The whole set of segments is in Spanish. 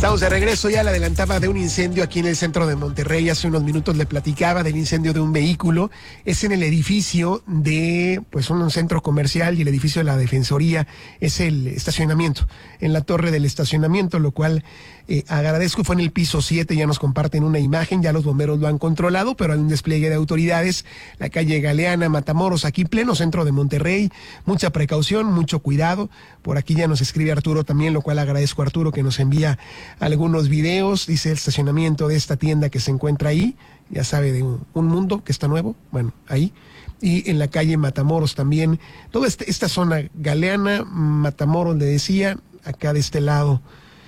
Estamos de regreso, ya le adelantaba de un incendio aquí en el centro de Monterrey, hace unos minutos le platicaba del incendio de un vehículo, es en el edificio de pues un centro comercial y el edificio de la Defensoría es el estacionamiento, en la torre del estacionamiento, lo cual agradezco, fue en el piso 7, ya nos comparten una imagen, ya los bomberos lo han controlado, pero hay un despliegue de autoridades, la calle Galeana, Matamoros, aquí pleno centro de Monterrey, mucha precaución, mucho cuidado, por aquí ya nos escribe Arturo también, lo cual agradezco a Arturo que nos envía algunos videos, dice el estacionamiento de esta tienda que se encuentra ahí, ya sabe, de un mundo que está nuevo, bueno, ahí, y en la calle Matamoros también, toda esta zona, Galeana, Matamoros, le decía, acá de este lado,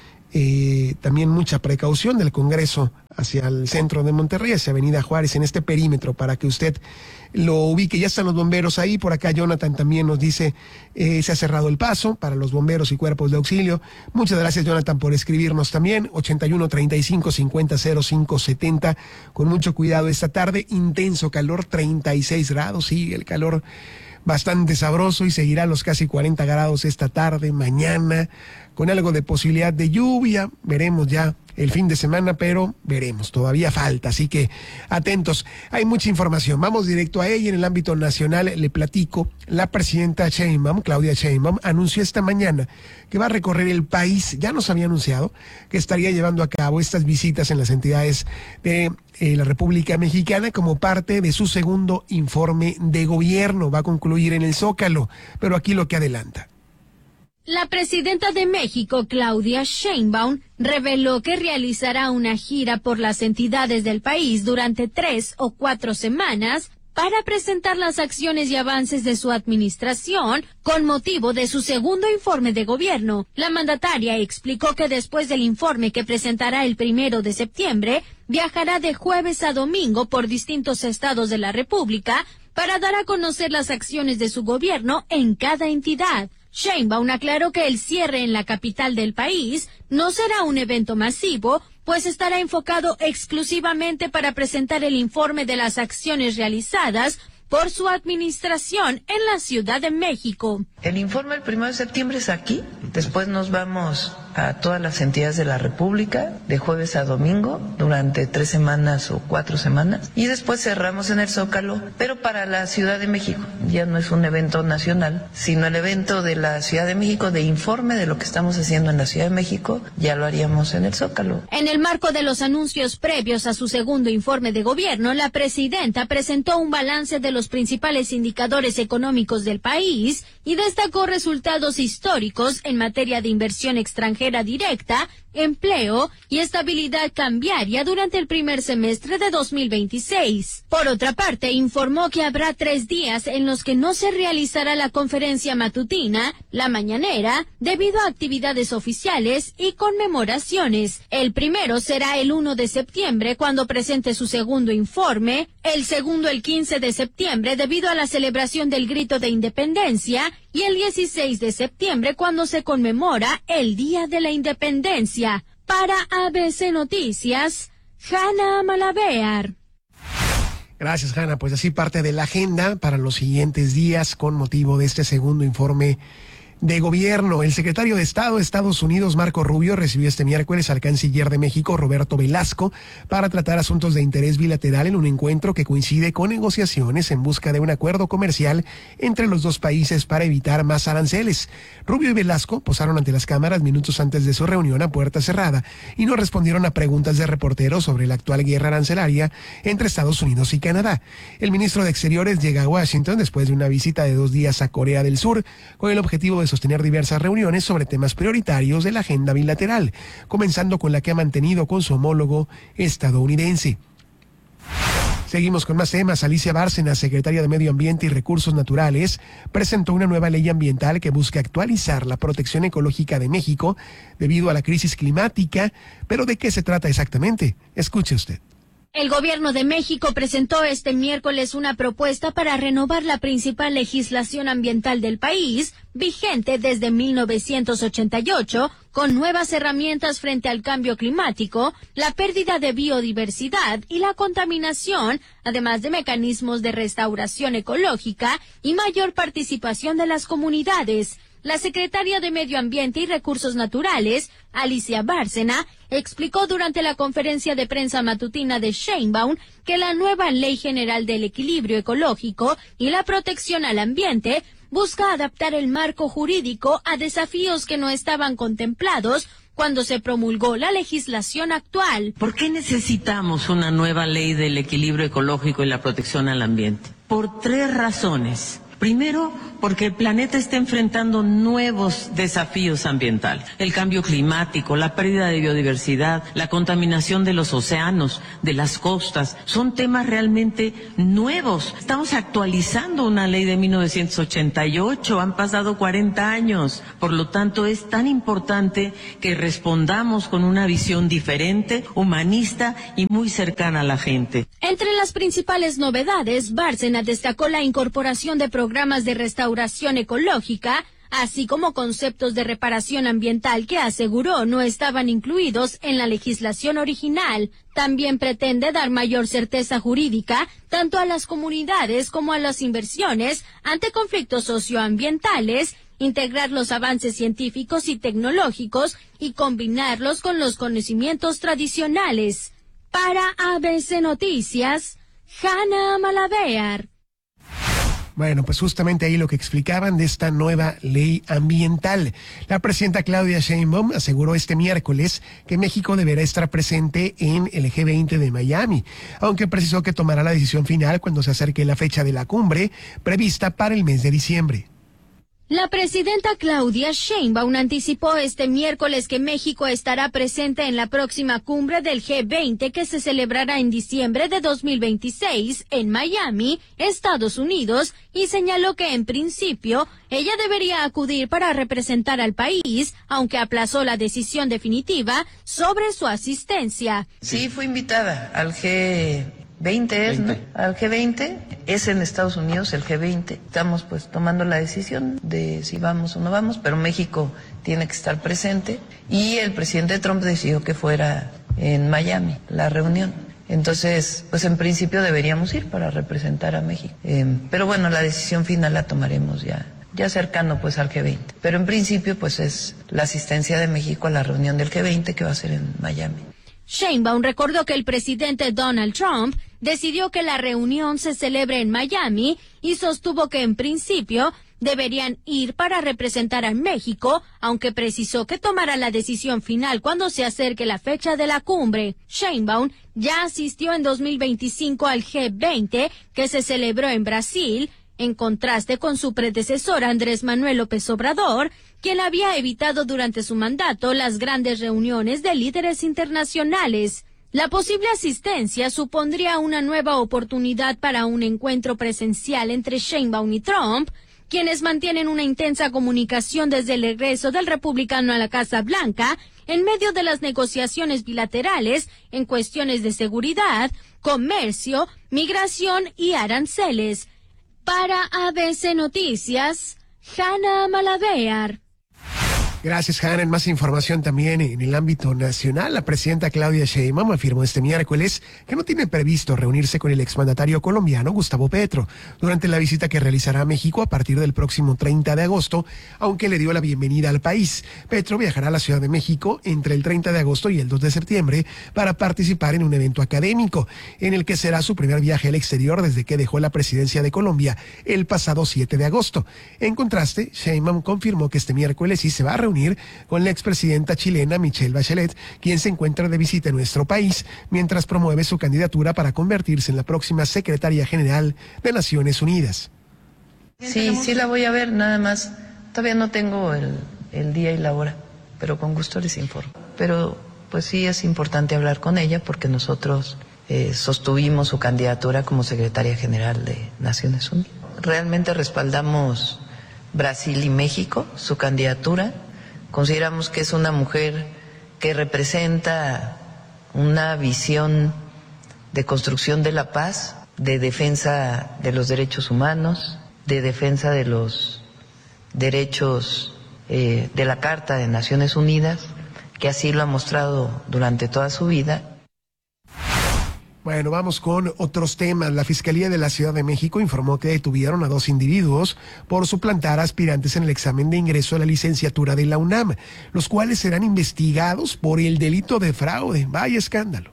también mucha precaución del Congreso hacia el centro de Monterrey, hacia Avenida Juárez, en este perímetro, para que usted lo ubique. Ya están los bomberos ahí, por acá Jonathan también nos dice, se ha cerrado el paso para los bomberos y cuerpos de auxilio. Muchas gracias, Jonathan, por escribirnos también, 81 35 50 05 70, con mucho cuidado esta tarde, intenso calor, 36 grados, sí, el calor bastante sabroso y seguirá a los casi 40 grados esta tarde, mañana, con algo de posibilidad de lluvia, veremos ya el fin de semana, pero veremos, todavía falta, así que atentos, hay mucha información, vamos directo a ella. En el ámbito nacional le platico, la presidenta Sheinbaum, Claudia Sheinbaum, anunció esta mañana que va a recorrer el país, ya nos había anunciado que estaría llevando a cabo estas visitas en las entidades de la República Mexicana como parte de su segundo informe de gobierno, va a concluir en el Zócalo, pero aquí lo que adelanta. La presidenta de México, Claudia Sheinbaum, reveló que realizará una gira por las entidades del país durante 3 o 4 semanas para presentar las acciones y avances de su administración con motivo de su segundo informe de gobierno. La mandataria explicó que después del informe que presentará el 1 de septiembre, viajará de jueves a domingo por distintos estados de la República para dar a conocer las acciones de su gobierno en cada entidad. Sheinbaum aclaró que el cierre en la capital del país no será un evento masivo, pues estará enfocado exclusivamente para presentar el informe de las acciones realizadas por su administración en la Ciudad de México. El informe el 1 de septiembre es aquí, después nos vamos a todas las entidades de la República, de jueves a domingo, durante 3 semanas o 4 semanas, y después cerramos en el Zócalo, pero para la Ciudad de México. Ya no es un evento nacional, sino el evento de la Ciudad de México, de informe de lo que estamos haciendo en la Ciudad de México, ya lo haríamos en el Zócalo. En el marco de los anuncios previos a su segundo informe de gobierno, la presidenta presentó un balance de los principales indicadores económicos del país y destacó resultados históricos en materia de inversión extranjera directa, empleo y estabilidad cambiaria durante el primer semestre de 2026. Por otra parte, informó que habrá 3 días en los que no se realizará la conferencia matutina, la mañanera, debido a actividades oficiales y conmemoraciones. El primero será el 1 de septiembre, cuando presente su segundo informe, el segundo el 15 de septiembre, debido a la celebración del Grito de Independencia, y el 16 de septiembre, cuando se conmemora el Día de la Independencia. Para ABC Noticias, Hanna Malavear. Gracias, Hanna. Pues así parte de la agenda para los siguientes días con motivo de este segundo informe de gobierno. El secretario de Estado de Estados Unidos, Marco Rubio, recibió este miércoles al canciller de México, Roberto Velasco, para tratar asuntos de interés bilateral en un encuentro que coincide con negociaciones en busca de un acuerdo comercial entre los dos países para evitar más aranceles. Rubio y Velasco posaron ante las cámaras minutos antes de su reunión a puerta cerrada y no respondieron a preguntas de reporteros sobre la actual guerra arancelaria entre Estados Unidos y Canadá. El ministro de Exteriores llega a Washington después de una visita de 2 días a Corea del Sur con el objetivo de sostener diversas reuniones sobre temas prioritarios de la agenda bilateral, comenzando con la que ha mantenido con su homólogo estadounidense. Seguimos con más temas. Alicia Bárcenas, secretaria de Medio Ambiente y Recursos Naturales, presentó una nueva ley ambiental que busca actualizar la protección ecológica de México debido a la crisis climática. ¿Pero de qué se trata exactamente? Escuche usted. El gobierno de México presentó este miércoles una propuesta para renovar la principal legislación ambiental del país, vigente desde 1988, con nuevas herramientas frente al cambio climático, la pérdida de biodiversidad y la contaminación, además de mecanismos de restauración ecológica y mayor participación de las comunidades. la secretaria de Medio Ambiente y Recursos Naturales, Alicia Bárcena, explicó durante la conferencia de prensa matutina de Sheinbaum que la nueva Ley General del Equilibrio Ecológico y la Protección al Ambiente busca adaptar el marco jurídico a desafíos que no estaban contemplados cuando se promulgó la legislación actual. ¿Por qué necesitamos una nueva ley del equilibrio ecológico y la protección al ambiente? Por 3 razones. Primero, porque el planeta está enfrentando nuevos desafíos ambientales. El cambio climático, la pérdida de biodiversidad, la contaminación de los océanos, de las costas, son temas realmente nuevos. Estamos actualizando una ley de 1988, han pasado 40 años. Por lo tanto, es tan importante que respondamos con una visión diferente, humanista y muy cercana a la gente. Entre las principales novedades, Bárcena destacó la incorporación de programas de restauración ecológica, así como conceptos de reparación ambiental que aseguró no estaban incluidos en la legislación original. También pretende dar mayor certeza jurídica tanto a las comunidades como a las inversiones ante conflictos socioambientales, integrar los avances científicos y tecnológicos y combinarlos con los conocimientos tradicionales. Para ABC Noticias, Hanna Malavéar. Bueno, pues justamente ahí lo que explicaban de esta nueva ley ambiental. La presidenta Claudia Sheinbaum aseguró este miércoles que México deberá estar presente en el G20 de Miami, aunque precisó que tomará la decisión final cuando se acerque la fecha de la cumbre prevista para el mes de diciembre. La presidenta Claudia Sheinbaum anticipó este miércoles que México estará presente en la próxima cumbre del G20 que se celebrará en diciembre de 2026 en Miami, Estados Unidos, y señaló que en principio ella debería acudir para representar al país, aunque aplazó la decisión definitiva sobre su asistencia. Sí, fui invitada al G20, ¿no? Al G20, es en Estados Unidos el G20. Estamos pues tomando la decisión de si vamos o no vamos, pero México tiene que estar presente y el presidente Trump decidió que fuera en Miami la reunión. Entonces, pues en principio deberíamos ir para representar a México. Pero bueno, la decisión final la tomaremos ya cercano pues al G20. Pero en principio pues es la asistencia de México a la reunión del G20 que va a ser en Miami. Sheinbaum recordó que el presidente Donald Trump decidió que la reunión se celebre en Miami y sostuvo que en principio deberían ir para representar a México, aunque precisó que tomará la decisión final cuando se acerque la fecha de la cumbre. Sheinbaum ya asistió en 2025 al G20 que se celebró en Brasil, en contraste con su predecesor Andrés Manuel López Obrador, quien había evitado durante su mandato las grandes reuniones de líderes internacionales. La posible asistencia supondría una nueva oportunidad para un encuentro presencial entre Sheinbaum y Trump, quienes mantienen una intensa comunicación desde el regreso del republicano a la Casa Blanca, en medio de las negociaciones bilaterales en cuestiones de seguridad, comercio, migración y aranceles. Para ABC Noticias, Hanna Malavéar. Gracias, Hanna. En más información también en el ámbito nacional, la presidenta Claudia Sheinbaum afirmó este miércoles que no tiene previsto reunirse con el exmandatario colombiano Gustavo Petro durante la visita que realizará a México a partir del próximo 30 de agosto, aunque le dio la bienvenida al país. Petro viajará a la Ciudad de México entre el 30 de agosto y el 2 de septiembre para participar en un evento académico, en el que será su primer viaje al exterior desde que dejó la presidencia de Colombia el pasado 7 de agosto. En contraste, Sheinbaum confirmó que este miércoles sí se va a reunir con la expresidenta chilena Michelle Bachelet, quien se encuentra de visita en nuestro país, mientras promueve su candidatura para convertirse en la próxima secretaria general de Naciones Unidas. Sí la voy a ver, nada más. Todavía no tengo el día y la hora, pero con gusto les informo. Pero pues sí es importante hablar con ella porque nosotros sostuvimos su candidatura como secretaria general de Naciones Unidas. Realmente respaldamos Brasil y México, su candidatura. Consideramos que es una mujer que representa una visión de construcción de la paz, de defensa de los derechos humanos, de defensa de los derechos de la Carta de Naciones Unidas, que así lo ha mostrado durante toda su vida. Bueno, vamos con otros temas. La Fiscalía de la Ciudad de México informó que detuvieron a 2 individuos por suplantar aspirantes en el examen de ingreso a la licenciatura de la UNAM, los cuales serán investigados por el delito de fraude. Vaya escándalo.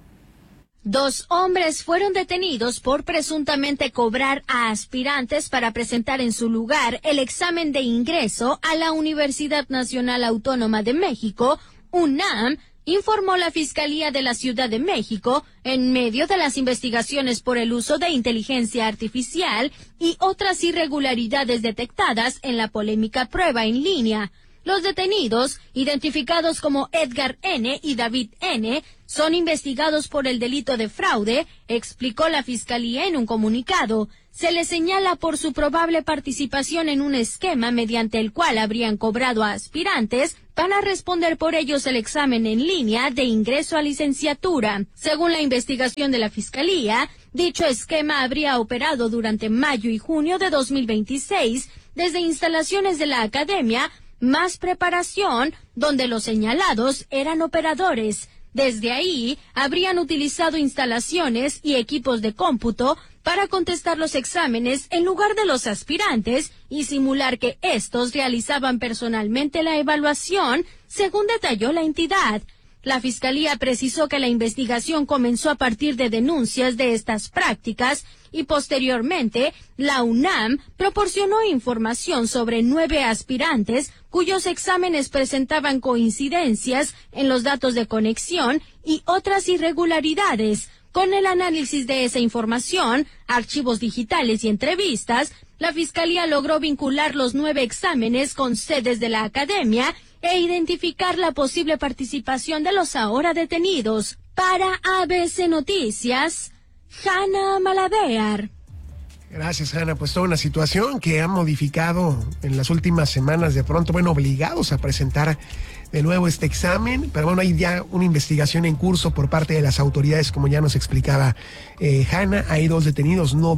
2 hombres fueron detenidos por presuntamente cobrar a aspirantes para presentar en su lugar el examen de ingreso a la Universidad Nacional Autónoma de México, UNAM, informó la Fiscalía de la Ciudad de México en medio de las investigaciones por el uso de inteligencia artificial y otras irregularidades detectadas en la polémica prueba en línea. Los detenidos, identificados como Edgar N. y David N., son investigados por el delito de fraude, explicó la Fiscalía en un comunicado. Se les señala por su probable participación en un esquema mediante el cual habrían cobrado a aspirantes para responder por ellos el examen en línea de ingreso a licenciatura. Según la investigación de la Fiscalía, dicho esquema habría operado durante mayo y junio de 2026 desde instalaciones de la academia, más preparación, donde los señalados eran operadores. Desde ahí, habrían utilizado instalaciones y equipos de cómputo para contestar los exámenes en lugar de los aspirantes y simular que estos realizaban personalmente la evaluación, según detalló la entidad. La Fiscalía precisó que la investigación comenzó a partir de denuncias de estas prácticas y posteriormente la UNAM proporcionó información sobre 9 aspirantes cuyos exámenes presentaban coincidencias en los datos de conexión y otras irregularidades. Con el análisis de esa información, archivos digitales y entrevistas, la Fiscalía logró vincular los 9 exámenes con sedes de la academia e identificar la posible participación de los ahora detenidos. Para ABC Noticias, Hanna Malavear. Gracias, Hanna. Pues toda una situación que ha modificado en las últimas semanas, de pronto, obligados a presentar de nuevo este examen, pero hay ya una investigación en curso por parte de las autoridades, como ya nos explicaba Hanna. Hay 2 detenidos, no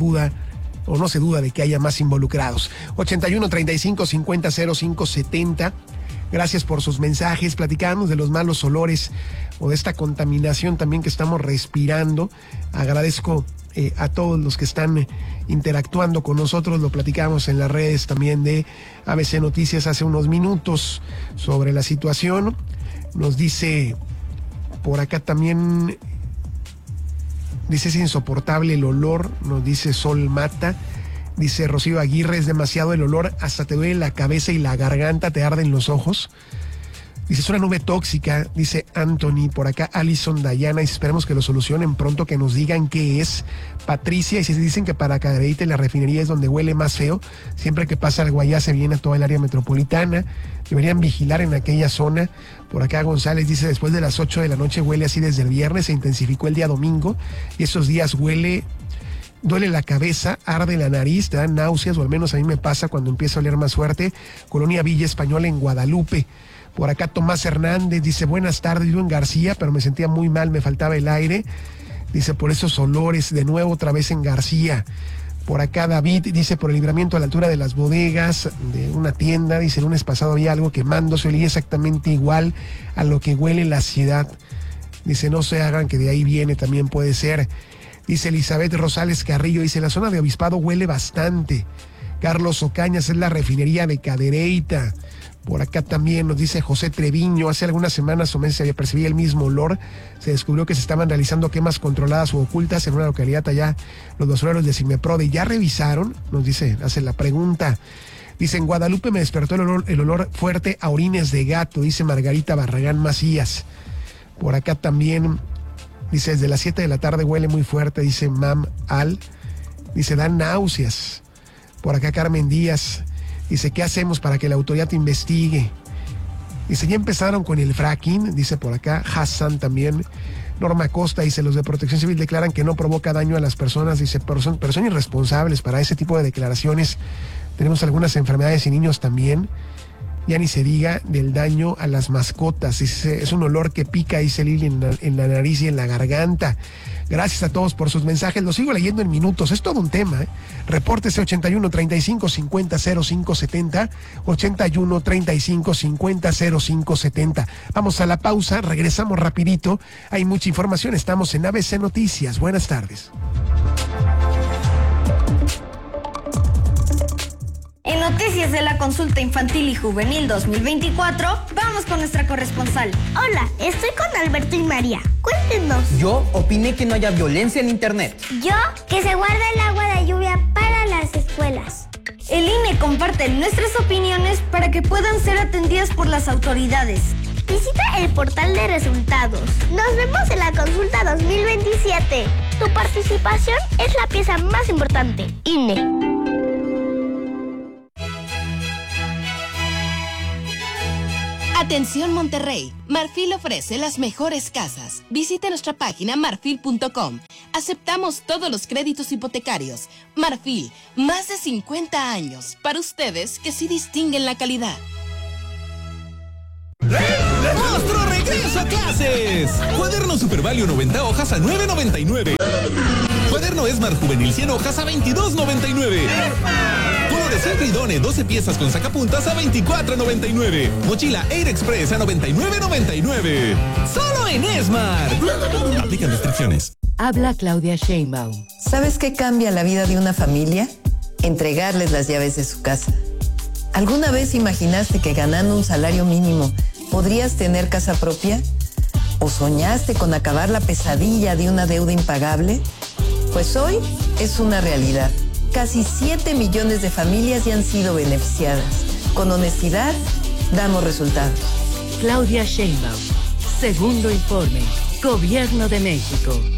se duda de que haya más involucrados. 81 35 50 05 70. Gracias por sus mensajes. Platicamos de los malos olores o de esta contaminación también que estamos respirando. Agradezco a todos los que están interactuando con nosotros. Lo platicamos en las redes también de ABC Noticias hace unos minutos sobre la situación. Nos dice por acá también, dice: es insoportable el olor, nos dice Sol Mata. Dice Rocío Aguirre: es demasiado el olor, hasta te duele la cabeza y la garganta, te arden los ojos. Dice: es una nube tóxica, dice Anthony. Por acá Alison Dayana, y esperemos que lo solucionen pronto, que nos digan qué es. Patricia, y si dicen que para Cadereyta la refinería es donde huele más feo, siempre que pasa algo allá se viene a toda el área metropolitana, deberían vigilar en aquella zona. Por acá González dice: después de las 8 de la noche huele así desde el viernes, se intensificó el día domingo, y esos días duele la cabeza, arde la nariz, te dan náuseas, o al menos a mí me pasa cuando empieza a oler más fuerte. Colonia Villa Española en Guadalupe. Por acá Tomás Hernández dice: buenas tardes, vivo en García, pero me sentía muy mal, me faltaba el aire. Dice: por esos olores, de nuevo otra vez en García. Por acá David dice: por el Libramiento a la altura de las bodegas de una tienda, dice, el lunes pasado había algo quemándose, olía exactamente igual a lo que huele la ciudad. Dice: no se hagan, que de ahí viene, también puede ser. Dice Elizabeth Rosales Carrillo, dice: la zona de Obispado huele bastante. Carlos Ocañas: es la refinería de Cadereyta. Por acá también nos dice José Treviño: hace algunas semanas o meses se percibía el mismo olor. Se descubrió que se estaban realizando quemas controladas u ocultas en una localidad allá, los basureros de Cimeprode. ¿Ya revisaron? Nos dice, hace la pregunta. Dice: en Guadalupe me despertó el olor fuerte a orines de gato, dice Margarita Barragán Macías. Por acá también dice: desde las 7 de la tarde huele muy fuerte, dice Mam Al. Dice: dan náuseas. Por acá Carmen Díaz dice: ¿qué hacemos para que la autoridad investigue? Dice: ya empezaron con el fracking, dice por acá Hassan también. Norma Costa dice: los de Protección Civil declaran que no provoca daño a las personas, dice, pero son irresponsables para ese tipo de declaraciones. Tenemos algunas enfermedades y niños también. ya ni se diga del daño a las mascotas. Es un olor que pica, dice Lili, en la nariz y en la garganta. Gracias a todos por sus mensajes. Los sigo leyendo en minutos. Es todo un tema, ¿eh? Repórtese 81 35 50 05 70, 81 35 50 05 70. Vamos a la pausa, regresamos rapidito. Hay mucha información. Estamos en ABC Noticias. Buenas tardes. En Noticias de la Consulta Infantil y Juvenil 2024, vamos con nuestra corresponsal. Hola, estoy con Alberto y María. Cuéntenos. Yo opiné que no haya violencia en internet. Yo, que se guarde el agua de lluvia para las escuelas. El INE comparte nuestras opiniones para que puedan ser atendidas por las autoridades. Visita el portal de resultados. Nos vemos en la consulta 2027. Tu participación es la pieza más importante. INE. Atención Monterrey, Marfil ofrece las mejores casas. Visite nuestra página marfil.com. Aceptamos todos los créditos hipotecarios. Marfil, más de 50 años para ustedes que sí distinguen la calidad. ¡Nuestro regreso a clases! Cuaderno Super Value 90 hojas a $9.99. Cuaderno Esmar Juvenil 100 hojas a $22.99. Colores Idone 12 piezas con sacapuntas a $24.99. Mochila Air Express a $99.99. ¡Solo en Esmar! Aplican restricciones. Habla Claudia Sheinbaum. ¿Sabes qué cambia la vida de una familia? Entregarles las llaves de su casa. ¿Alguna vez imaginaste que ganando un salario mínimo podrías tener casa propia? ¿O soñaste con acabar la pesadilla de una deuda impagable? Pues hoy es una realidad. Casi 7 millones de familias ya han sido beneficiadas. Con honestidad, damos resultados. Claudia Sheinbaum. Segundo informe. Gobierno de México.